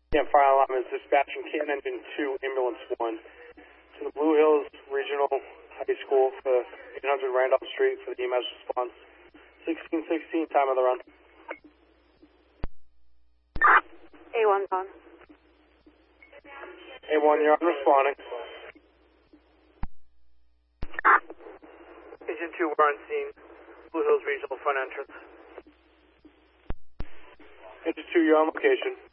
Fire alarm is dispatching Canton Engine 2, Ambulance 1 to the Blue Hills Regional High School for 800 Randolph Street for the EMS response. 1616, time of the run. A1's on. A1, you're on responding. Engine 2, we're on scene. Blue Hills Regional front entrance. Engine 2, you're on location.